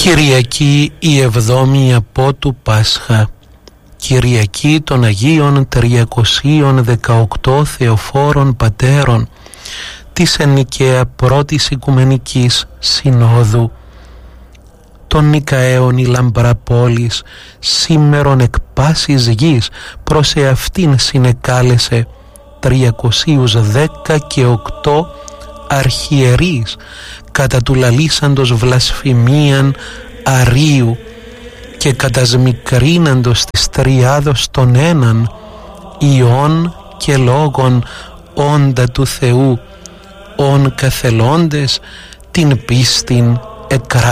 Κυριακή η εβδόμη από του Πάσχα, Κυριακή των Αγίων 318 Θεοφόρων Πατέρων της εν Νικαία Πρώτης Οικουμενικής Συνόδου. Των Νικαέων η λαμπρά πόλης σήμερον εκ πάσης γης προς εαυτήν συνεκάλεσε 318 αρχιερείς κατά του λαλήσαντος βλασφημίαν αρίου και κατασμικρίναντος της τριάδος των έναν Υιών και Λόγων όντα του Θεού, ον καθελώντες την πίστην εκράτησαν.